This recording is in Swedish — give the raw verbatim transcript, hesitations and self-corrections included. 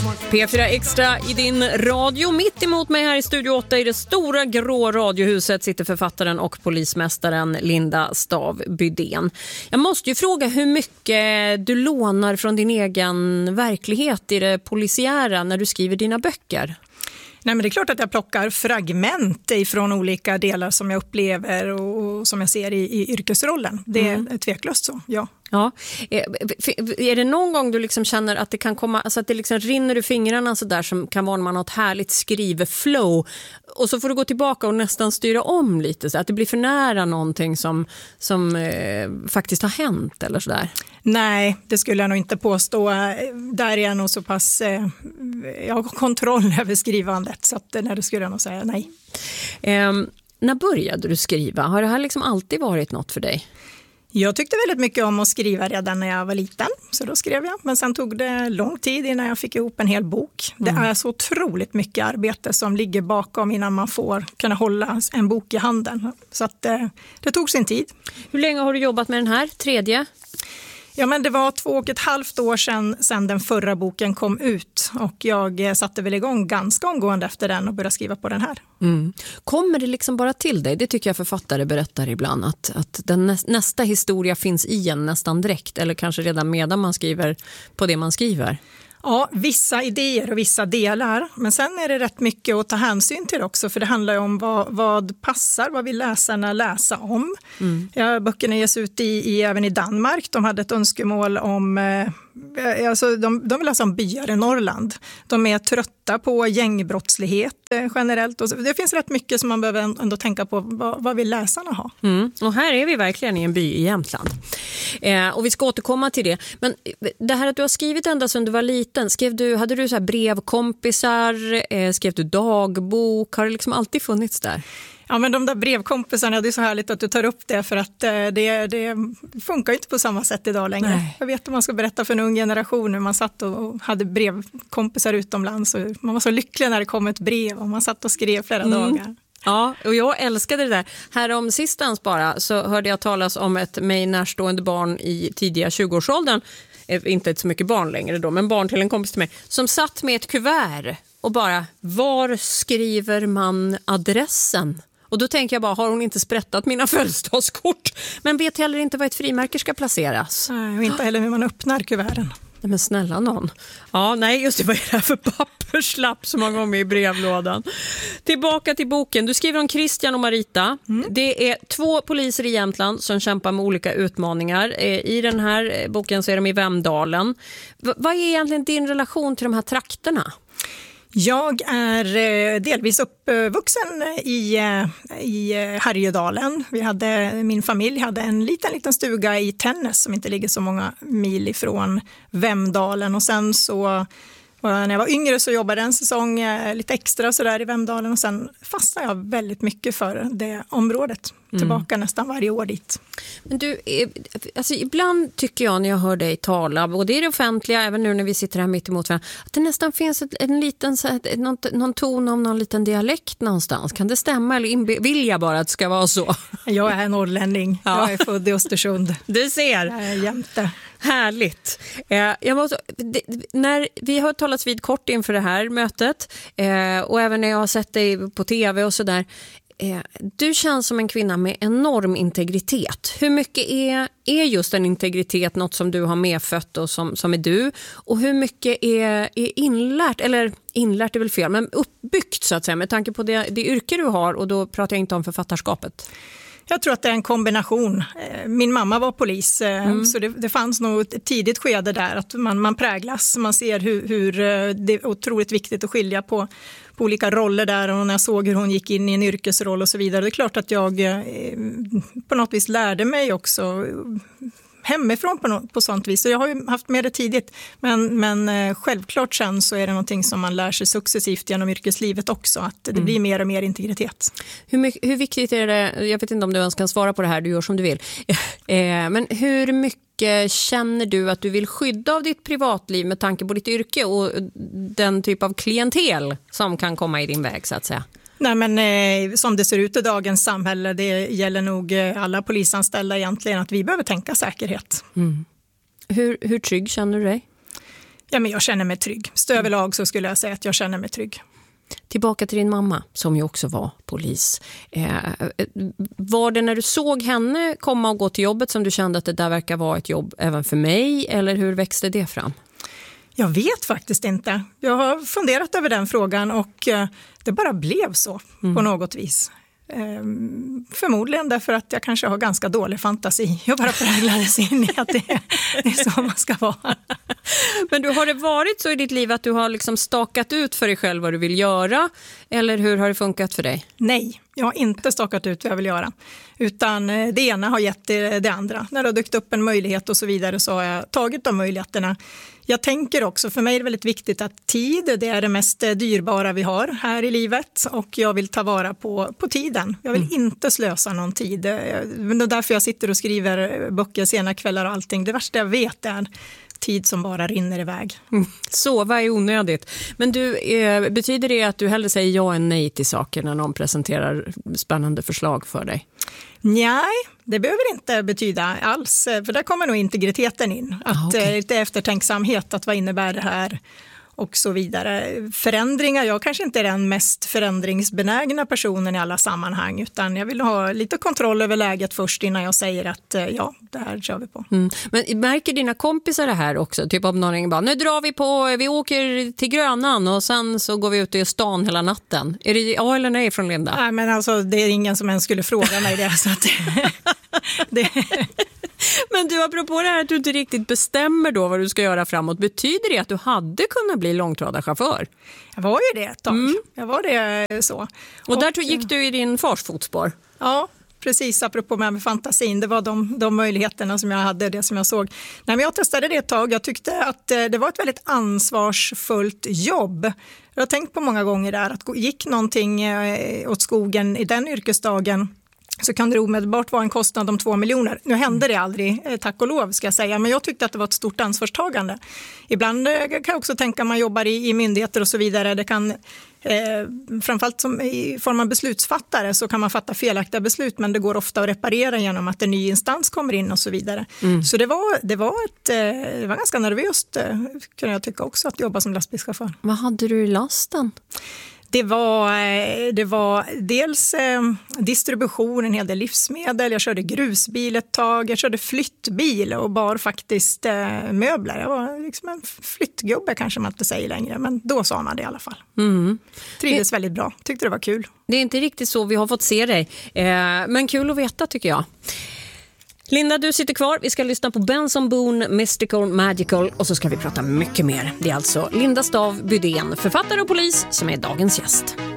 P fyra Extra i din radio. Mitt emot mig här i Studio åtta i det stora grå radiohuset sitter författaren och polismästaren Linda Stav Bydén. Jag måste ju fråga hur mycket du lånar från din egen verklighet i det polisiära när du skriver dina böcker. Nej, men det är klart att jag plockar fragment ifrån olika delar som jag upplever och som jag ser i, i yrkesrollen. Det är mm. tveklöst så, ja. Ja. Är det någon gång du liksom känner att det kan komma, alltså att det liksom rinner ur fingrarna så där som kan vara när man har ett härligt skriveflow och så får du gå tillbaka och nästan styra om lite så att det blir för nära någonting som, som eh, faktiskt har hänt eller sådär? Nej, det skulle jag nog inte påstå. Där är jag nog så pass, eh, jag har kontroll över skrivandet så att när det skulle jag nog säga nej. Eh, när började du skriva? Har det här liksom alltid varit något för dig? Jag tyckte väldigt mycket om att skriva redan när jag var liten, så då skrev jag. Men sen tog det lång tid innan jag fick ihop en hel bok. Mm. Det är så otroligt mycket arbete som ligger bakom innan man får kunna hålla en bok i handen. Så att det, det tog sin tid. Hur länge har du jobbat med den här tredje? Ja, men det var två och ett halvt år sedan, sedan den förra boken kom ut och jag satte väl igång ganska omgående efter den och började skriva på den här. Mm. Kommer det liksom bara till dig? Det tycker jag författare berättar ibland att, att den nä- nästa historia finns i en nästan direkt eller kanske redan medan man skriver på det man skriver. Ja, vissa idéer och vissa delar. Men sen är det rätt mycket att ta hänsyn till också. För det handlar ju om vad, vad passar, vad vill läsarna läsa om. Mm. Ja, böckerna ges ut i, i, även i Danmark. De hade ett önskemål om... Eh, alltså de, de vill läsa om byar i Norrland. De är trötta på gängbrottslighet eh, generellt. Och det finns rätt mycket som man behöver ändå tänka på. Vad, vad vill läsarna ha? Mm. Och här är vi verkligen i en by i Jämtland. Eh, och vi ska återkomma till det. Men det här att du har skrivit ända sedan du var liten. Skrev du, hade du så här brevkompisar? Eh, skrev du dagbok? Har det liksom alltid funnits där? Ja, men de där brevkompisarna, det är så härligt att du tar upp det för att eh, det, det funkar ju inte på samma sätt idag längre. Nej. Jag vet att man ska berätta för en ung generation när man satt och hade brevkompisar utomlands och man var så lycklig när det kom ett brev och man satt och skrev flera mm. dagar. Ja, och jag älskade det där. Här om sistans bara så hörde jag talas om ett mig närstående barn i tidiga tjugoårsåldern. Inte ett så mycket barn längre då, men barn till en kompis till mig som satt med ett kuvert och bara, var skriver man adressen? Och då tänker jag bara, har hon inte sprättat mina födelsedagskort? Men vet heller inte vad ett frimärke ska placeras. Nej, och inte heller hur man öppnar kuverten. Nej, men snälla någon. Ja, nej, just det, vad är det här för papperslapp som har kommit i brevlådan? Tillbaka till boken. Du skriver om Christian och Marita. Mm. Det är två poliser i Jämtland som kämpar med olika utmaningar. I den här boken så är de i Vemdalen. V- vad är egentligen din relation till de här trakterna? Jag är delvis uppvuxen i, i Härjedalen. Vi hade, min familj hade en liten, liten stuga i Tännäs som inte ligger så många mil ifrån Vemdalen. Och sen så, när jag var yngre så jobbade jag en säsong lite extra så där i Vemdalen. Och sen fastnade jag väldigt mycket för det området. Tillbaka mm. nästan varje år dit. Men du, alltså ibland tycker jag när jag hör dig tala, både i det offentliga, även nu när vi sitter här mitt emot varandra, att det nästan finns ett, en liten, någon, någon ton av någon liten dialekt någonstans. Kan det stämma eller inbe- vill jag bara att det ska vara så? Jag är norrlänning. Ja. Jag är född i Östersund. Du ser. Jag är jämte. Härligt. Eh, jag måste, det, när vi har talats vid kort inför det här mötet eh, och även när jag har sett dig på tv och sådär. Du känns som en kvinna med enorm integritet. Hur mycket är, är just en integritet något som du har medfött och som, som är du? Och hur mycket är, är inlärt, eller inlärt är väl fel, men uppbyggt så att säga med tanke på det, det yrke du har, och då pratar jag inte om författarskapet. Jag tror att det är en kombination. Min mamma var polis mm. så det, det fanns nog ett tidigt skede där att man, man präglas. Man ser hur, hur det är otroligt viktigt att skilja på, på olika roller där, och när jag såg hur hon gick in i en yrkesroll och så vidare. Det är klart att jag på något vis lärde mig också hemifrån på, något, på sånt vis. Så jag har ju haft med det tidigt. Men, men självklart sen så är det någonting som man lär sig successivt genom yrkeslivet också. Att det mm. blir mer och mer integritet. Hur, mycket, hur viktigt är det, jag vet inte om du ens kan svara på det här, du gör som du vill. eh, men hur mycket känner du att du vill skydda av ditt privatliv med tanke på ditt yrke och den typ av klientel som kan komma i din väg så att säga? Nej, men eh, som det ser ut i dagens samhälle, det gäller nog alla polisanställda egentligen, att vi behöver tänka säkerhet. Mm. Hur, hur trygg känner du dig? Ja, men jag känner mig trygg. Så överlag så skulle jag säga att jag känner mig trygg. Tillbaka till din mamma som ju också var polis. Eh, var det när du såg henne komma och gå till jobbet som du kände att det där verkar vara ett jobb även för mig? Eller hur växte det fram? Jag vet faktiskt inte. Jag har funderat över den frågan och det bara blev så mm. på något vis. Ehm, förmodligen därför att jag kanske har ganska dålig fantasi. Jag bara präglades in i att det är, det är så man ska vara. Men du, har det varit så i ditt liv att du har liksom stakat ut för dig själv vad du vill göra? Eller hur har det funkat för dig? Nej, jag har inte stakat ut vad jag vill göra. Utan det ena har gett det, det andra. När det har dykt upp en möjlighet och så vidare så har jag tagit de möjligheterna. Jag tänker också, för mig är det väldigt viktigt att tid, det är det mest dyrbara vi har här i livet. Och jag vill ta vara på, på tiden. Jag vill mm. inte slösa någon tid. Det är därför jag sitter och skriver böcker sena kvällar och allting. Det värsta jag vet är tid som bara rinner iväg. Mm. Sova är onödigt. Men du, eh, betyder det att du hellre säger ja än nej till saker när någon presenterar spännande förslag för dig? Nej, det behöver inte betyda alls. För där kommer nog integriteten in. Att ah, okay. lite eftertänksamhet, att vad innebär det här? Och så vidare. Förändringar, jag kanske inte är den mest förändringsbenägna personen i alla sammanhang, utan jag vill ha lite kontroll över läget först innan jag säger att ja, det här kör vi på. Mm. Men märker dina kompisar det här också? Typ om någon ringer bara, nu drar vi på, vi åker till Grönan och sen så går vi ut i stan hela natten. Är det ja eller nej från Linda? Nej, men alltså det är ingen som ens skulle fråga mig det. Så att det... Men du, apropå det här att du inte riktigt bestämmer då vad du ska göra framåt, betyder det att du hade kunnat bli långtradarchaufför? Jag var ju det ett tag. Mm. Jag var det så. Och, och där gick du i din fars fotspår? Ja, precis. Apropå med, med fantasin. Det var de, de möjligheterna som jag hade, det som jag såg. Nej, men jag testade det ett tag. Jag tyckte att det var ett väldigt ansvarsfullt jobb. Jag har tänkt på många gånger där att gick någonting åt skogen i den yrkesdagen så kan det omedelbart vara en kostnad om två miljoner. Nu hände det aldrig, tack och lov ska jag säga, men jag tyckte att det var ett stort ansvarstagande. Ibland kan jag också tänka att man jobbar i, i myndigheter och så vidare. Det kan, eh, framförallt som i form av beslutsfattare så kan man fatta felaktiga beslut, men det går ofta att reparera genom att en ny instans kommer in och så vidare. Mm. Så det var, det, var ett, det var ganska nervöst, kan jag tycka också, att jobba som lastbilschaufför. Vad hade du i lasten? Det var, det var dels eh, distribution, en hel del livsmedel. Jag körde grusbil ett tag. Jag körde flyttbil och bar faktiskt eh, möbler. Jag var liksom en flyttgubbe kanske man inte säger längre. Men då sa man det i alla fall. Mm. Trivdes det, väldigt bra. Tyckte det var kul. Det är inte riktigt så vi har fått se dig. Eh, men kul att veta tycker jag. Linda, du sitter kvar. Vi ska lyssna på Benson Boone, Mystical Magical och så ska vi prata mycket mer. Det är alltså Linda Stav Bydén, författare och polis, som är dagens gäst.